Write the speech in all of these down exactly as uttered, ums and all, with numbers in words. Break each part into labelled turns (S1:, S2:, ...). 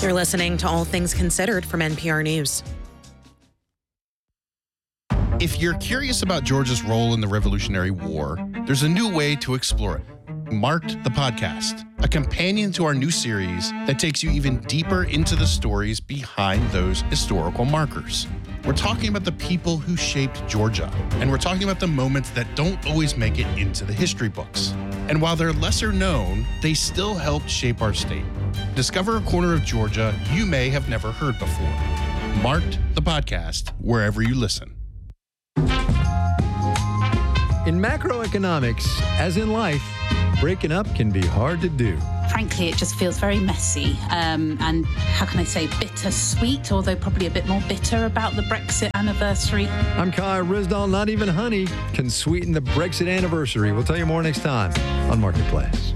S1: You're listening to All Things Considered from N P R News.
S2: If you're curious about Georgia's role in the Revolutionary War, there's a new way to explore it. Marked the Podcast, a companion to our new series that takes you even deeper into the stories behind those historical markers. We're talking about the people who shaped Georgia, and we're talking about the moments that don't always make it into the history books. And while they're lesser known, they still helped shape our state. Discover a corner of Georgia you may have never heard before. Marked the Podcast, wherever you listen.
S3: In macroeconomics, as in life, breaking up can be hard to do.
S4: Frankly, it just feels very messy um, and, how can I say, bittersweet, although probably a bit more bitter about the Brexit anniversary.
S3: I'm Kai Rizdal. Not even honey can sweeten the Brexit anniversary. We'll tell you more next time on Marketplace.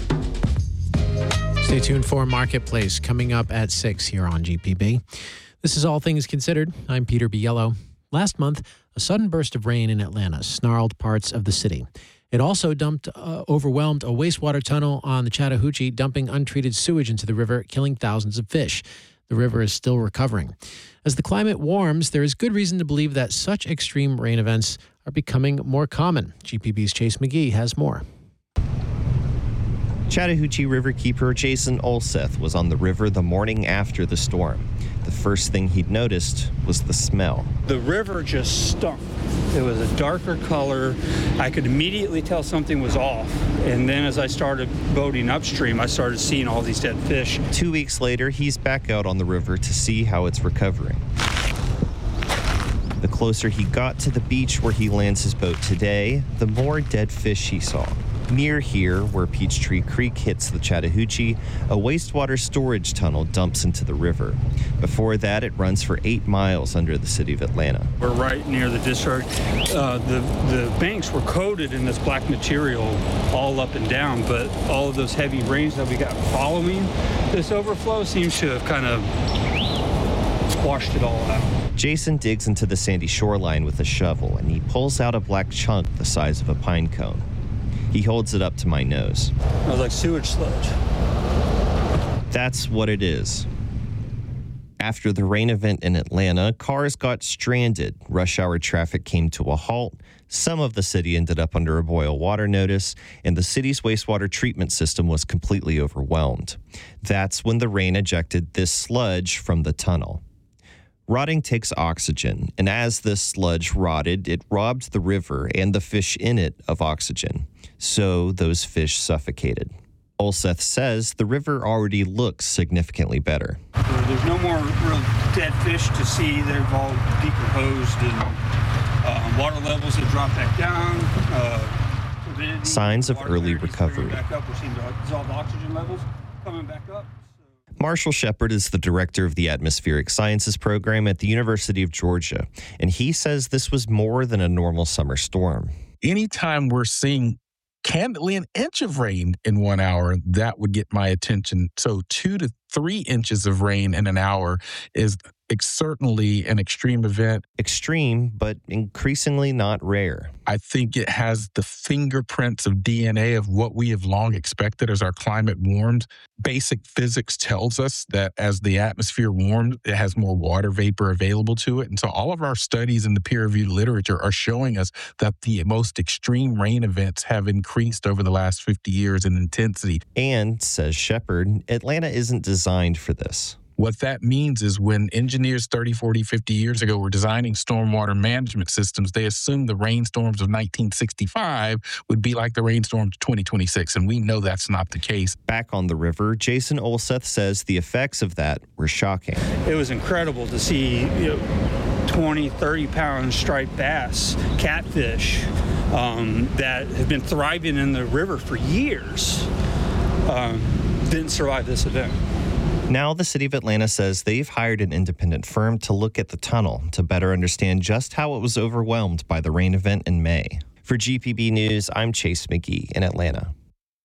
S5: Stay tuned for Marketplace coming up at six here on G P B. This is All Things Considered. I'm Peter Biello. Last month, a sudden burst of rain in Atlanta snarled parts of the city. It also dumped, uh, overwhelmed a wastewater tunnel on the Chattahoochee, dumping untreated sewage into the river, killing thousands of fish. The river is still recovering. As the climate warms, there is good reason to believe that such extreme rain events are becoming more common. G P B's Chase McGee has more.
S6: Chattahoochee Riverkeeper Jason Olseth was on the river the morning after the storm. The first thing he'd noticed was the smell.
S7: The river just stunk. It was a darker color. I could immediately tell something was off. And then as I started boating upstream, I started seeing all these dead fish.
S6: Two weeks later, he's back out on the river to see how it's recovering. The closer he got to the beach where he lands his boat today, the more dead fish he saw. Near here, where Peachtree Creek hits the Chattahoochee, a wastewater storage tunnel dumps into the river. Before that, it runs for eight miles under the city of Atlanta.
S7: We're right near the discharge. Uh, the, the banks were coated in this black material all up and down, but all of those heavy rains that we got following this overflow seems to have kind of washed it all out.
S6: Jason digs into the sandy shoreline with a shovel, and he pulls out a black chunk the size of a pine cone. He holds it up to my nose.
S7: It was like sewage sludge.
S6: That's what it is. After the rain event in Atlanta, cars got stranded. Rush hour traffic came to a halt. Some of the city ended up under a boil water notice, and the city's wastewater treatment system was completely overwhelmed. That's when the rain ejected this sludge from the tunnel. Rotting takes oxygen, and as this sludge rotted, it robbed the river and the fish in it of oxygen. So those fish suffocated. Olseth says the river already looks significantly better.
S7: There's no more real dead fish to see. They've all decomposed, and uh, water levels have dropped back down. Uh,
S6: Signs of early recovery.
S7: Back up. We're seeing dissolved oxygen levels coming back up.
S6: Marshall Shepard is the director of the Atmospheric Sciences program at the University of Georgia, and he says this was more than a normal summer storm.
S8: Anytime we're seeing candidly an inch of rain in one hour, that would get my attention. So two to three inches of rain in an hour is certainly an extreme event.
S6: Extreme, but increasingly not rare.
S8: I think it has the fingerprints of D N A of what we have long expected as our climate warmed. Basic physics tells us that as the atmosphere warms, it has more water vapor available to it. And so all of our studies in the peer-reviewed literature are showing us that the most extreme rain events have increased over the last fifty years in intensity.
S6: And, says Shepard, Atlanta isn't designed for this.
S8: What that means is when engineers thirty, forty, fifty years ago were designing stormwater management systems, they assumed the rainstorms of nineteen sixty-five would be like the rainstorms of twenty twenty-six, and we know that's not the case.
S6: Back on the river, Jason Olseth says the effects of that were shocking.
S7: It was incredible to see, you know, twenty, thirty pound striped bass, catfish, um, that have been thriving in the river for years, um, didn't survive this event.
S6: Now the city of Atlanta says they've hired an independent firm to look at the tunnel to better understand just how it was overwhelmed by the rain event in May. For G P B News, I'm Chase McGee in Atlanta.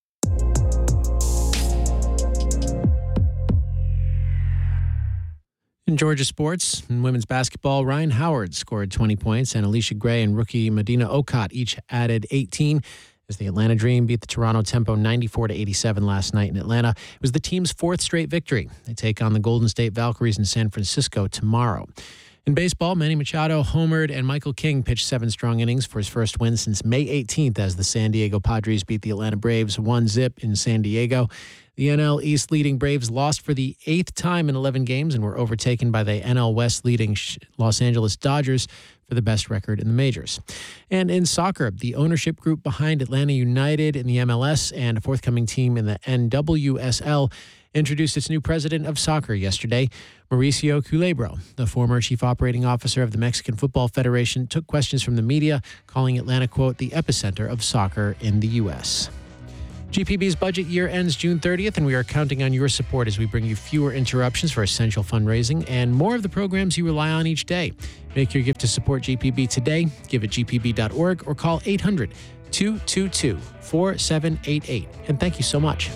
S5: In Georgia sports, in women's basketball, Ryan Howard scored twenty points, and Alicia Gray and rookie Medina Okot each added eighteen as the Atlanta Dream beat the Toronto Tempo ninety-four to eighty-seven last night in Atlanta. It was the team's fourth straight victory. They take on the Golden State Valkyries in San Francisco tomorrow. In baseball, Manny Machado homered and Michael King pitched seven strong innings for his first win since May eighteenth as the San Diego Padres beat the Atlanta Braves one zip in San Diego. The N L East leading Braves lost for the eighth time in eleven games and were overtaken by the N L West leading Los Angeles Dodgers for the best record in the majors. And in soccer, the ownership group behind Atlanta United in the M L S and a forthcoming team in the N W S L introduced its new president of soccer yesterday. Mauricio Culebro, the former chief operating officer of the Mexican Football Federation, took questions from the media, calling Atlanta, quote, the epicenter of soccer in the U S G P B's budget year ends June thirtieth, and we are counting on your support as we bring you fewer interruptions for essential fundraising and more of the programs you rely on each day. Make your gift to support G P B today. Give at G P B dot org or call eight hundred, two two two, four seven eight eight. And thank you so much.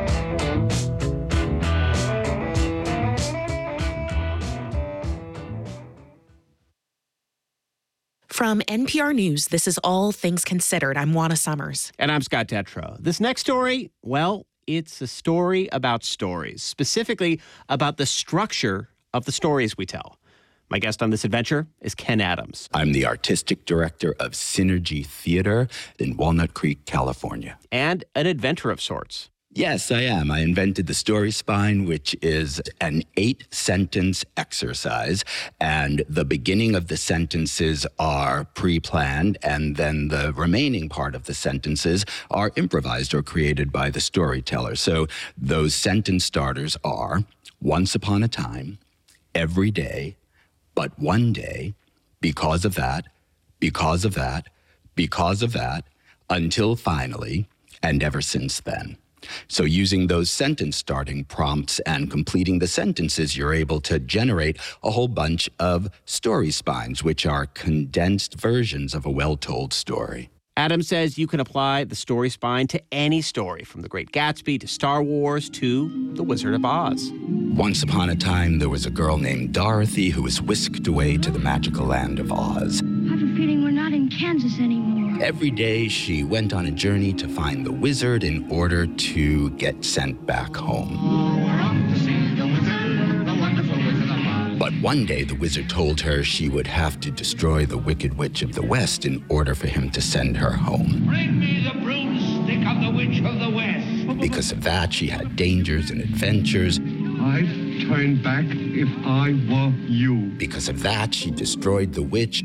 S1: From N P R News, this is All Things Considered. I'm Juana Summers.
S9: And I'm Scott Tetro. This next story, well, it's a story about stories, specifically about the structure of the stories we tell. My guest on this adventure is Ken Adams.
S10: I'm the artistic director of Synergy Theater in Walnut Creek, California.
S9: And an inventor of sorts.
S10: Yes, I am. I invented the Story Spine, which is an eight-sentence exercise, and the beginning of the sentences are pre-planned, and then the remaining part of the sentences are improvised or created by the storyteller. So those sentence starters are, once upon a time, every day, but one day, because of that, because of that, because of that, until finally, and ever since then. So using those sentence starting prompts and completing the sentences, you're able to generate a whole bunch of story spines, which are condensed versions of a well-told story.
S9: Adam says you can apply the story spine to any story, from The Great Gatsby to Star Wars to The Wizard of Oz.
S10: Once upon a time, there was a girl named Dorothy who was whisked away to the magical land of Oz.
S11: I have a feeling we're not in Kansas anymore.
S10: Every day, she went on a journey to find the wizard in order to get sent back home. But one day, the wizard told her she would have to destroy the Wicked Witch of the West in order for him to send her home.
S12: Bring me the broomstick of the Witch of the West.
S10: Because of that, she had dangers and adventures.
S12: I'd turn back if I were you.
S10: Because of that, she destroyed the witch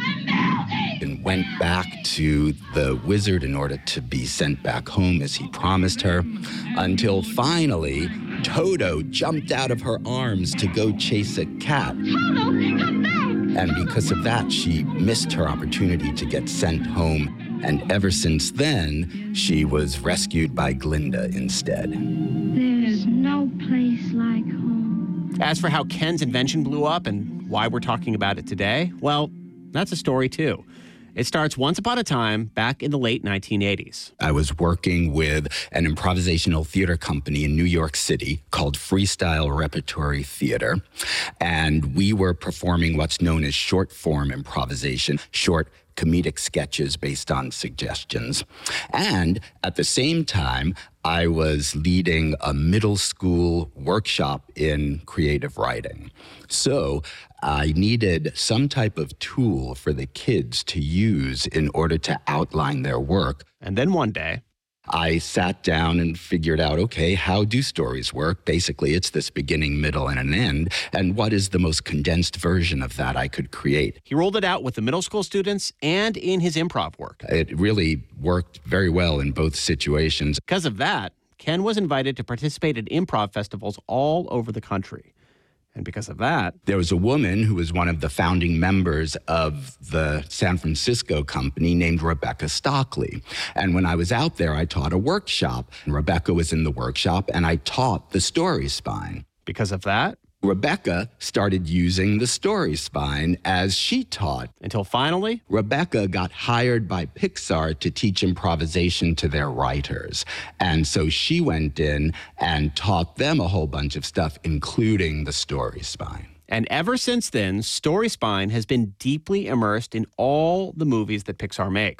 S10: and went back to the wizard in order to be sent back home as he promised her, until finally, Toto jumped out of her arms to go chase a cat.
S11: Toto, come back!
S10: And because of that, she missed her opportunity to get sent home. And ever since then, she was rescued by Glinda instead.
S11: There's no place like home.
S9: As for how Ken's invention blew up and why we're talking about it today, well, that's a story too. It starts once upon a time back in the late nineteen eighties.
S10: I was working with an improvisational theater company in New York City called Freestyle Repertory Theater, and we were performing what's known as short form improvisation, short comedic sketches based on suggestions. And at the same time, I was leading a middle school workshop in creative writing. So I needed some type of tool for the kids to use in order to outline their work.
S9: And then one day,
S10: I sat down and figured out, okay, how do stories work? Basically, it's this beginning, middle, and an end. And what is the most condensed version of that I could create?
S9: He rolled it out with the middle school students and in his improv work.
S10: It really worked very well in both situations.
S9: Because of that, Ken was invited to participate at improv festivals all over the country. And because of that,
S10: there was a woman who was one of the founding members of the San Francisco company named Rebecca Stockley. And when I was out there, I taught a workshop. And Rebecca was in the workshop, and I taught the story spine.
S9: Because of that,
S10: Rebecca started using the story spine as she taught.
S9: Until finally,
S10: Rebecca got hired by Pixar to teach improvisation to their writers. And so she went in and taught them a whole bunch of stuff, including the story spine.
S9: And ever since then, Story Spine has been deeply immersed in all the movies that Pixar makes,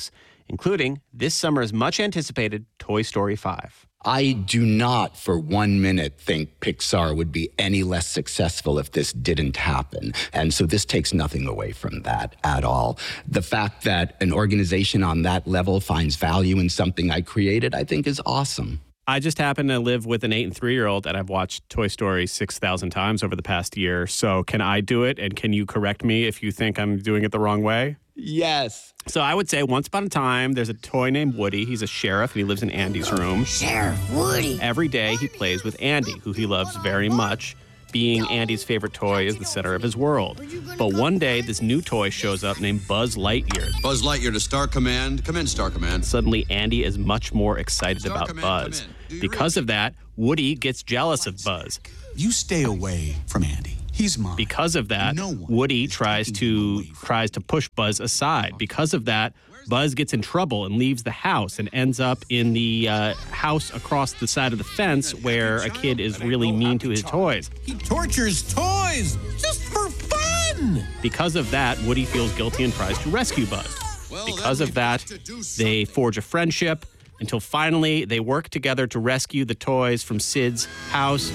S9: including this summer's much-anticipated Toy Story five.
S10: I do not for one minute think Pixar would be any less successful if this didn't happen. And so this takes nothing away from that at all. The fact that an organization on that level finds value in something I created, I think is awesome.
S9: I just happen to live with an eight and three-year-old, and I've watched Toy Story six thousand times over the past year. So can I do it, and can you correct me if you think I'm doing it the wrong way?
S10: Yes.
S9: So I would say once upon a time, there's a toy named Woody. He's a sheriff, and he lives in Andy's room.
S13: Sheriff Woody.
S9: Every day, he plays with Andy, who he loves very much. Being Andy's favorite toy is the center of his world. But one day, this new toy shows up named Buzz Lightyear.
S14: Buzz Lightyear to Star Command. Come in, Star Command.
S9: Suddenly, Andy is much more excited
S14: Star
S9: about
S14: Command,
S9: Buzz.
S14: come in.
S9: Because of that, Woody gets jealous of Buzz.
S13: You stay away from Andy. He's mine.
S9: Because of that,
S13: No one
S9: Woody
S13: is
S9: tries
S13: taking him
S9: to
S13: away from
S9: tries to push Buzz aside. Because of that, Buzz gets in trouble and leaves the house and ends up in the uh, house across the side of the fence where a kid is really mean to his toys.
S13: He tortures toys just for fun.
S9: Because of that, Woody feels guilty and tries to rescue Buzz. Because of that, they forge a friendship until finally they work together to rescue the toys from Sid's house.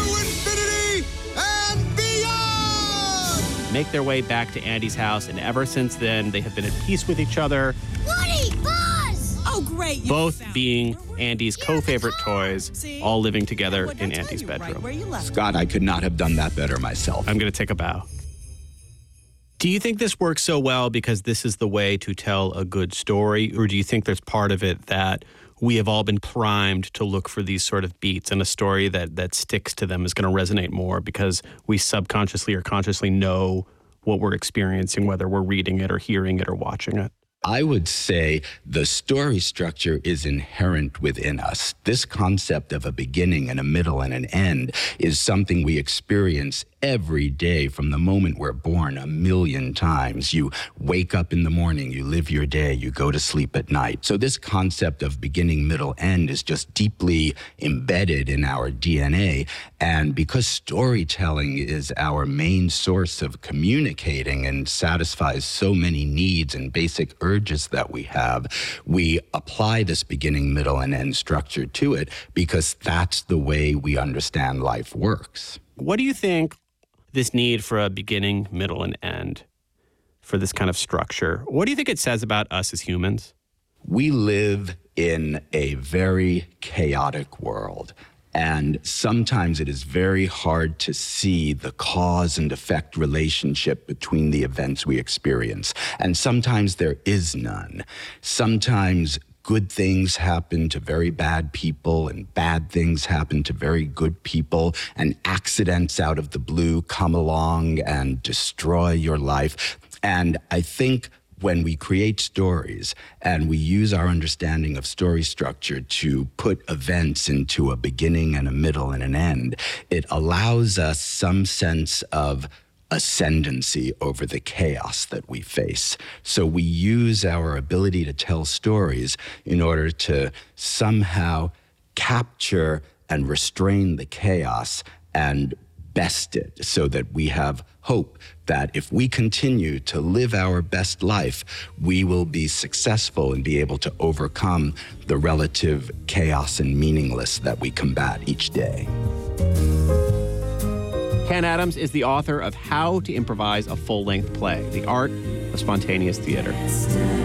S9: Make their way back to Andy's house, and ever since then, they have been at peace with each other.
S15: Woody! Buzz! Oh, great. You
S9: Both
S15: found
S9: being
S15: it.
S9: Andy's co-favorite toys,
S15: See?
S9: all living together
S15: What did
S9: in
S15: I tell
S9: Andy's
S15: you, right
S9: bedroom.
S15: where you left
S10: Scott, I could not have done that better myself.
S9: I'm going to take a bow. Do you think this works so well because this is the way to tell a good story, or do you think there's part of it that we have all been primed to look for these sort of beats, and a story that that sticks to them is going to resonate more because we subconsciously or consciously know what we're experiencing, whether we're reading it or hearing it or watching it?
S10: I would say the story structure is inherent within us. This concept of a beginning and a middle and an end is something we experience every day from the moment we're born a million times. You wake up in the morning, you live your day, you go to sleep at night. So this concept of beginning, middle, end is just deeply embedded in our D N A. And because storytelling is our main source of communicating and satisfies so many needs and basic urges that we have, we apply this beginning, middle, and end structure to it because that's the way we understand life works.
S9: What do you think this need for a beginning, middle, and end, for this kind of structure, what do you think it says about us as humans?
S10: We live in a very chaotic world. And sometimes it is very hard to see the cause and effect relationship between the events we experience. And sometimes there is none. Sometimes good things happen to very bad people and bad things happen to very good people, and accidents out of the blue come along and destroy your life. And I think when we create stories and we use our understanding of story structure to put events into a beginning and a middle and an end, it allows us some sense of ascendancy over the chaos that we face. So we use our ability to tell stories in order to somehow capture and restrain the chaos and best it so that we have hope that if we continue to live our best life, we will be successful and be able to overcome the relative chaos and meaningless that we combat each day.
S9: Ken Adams is the author of How to Improvise a Full-Length Play, The Art of Spontaneous Theater.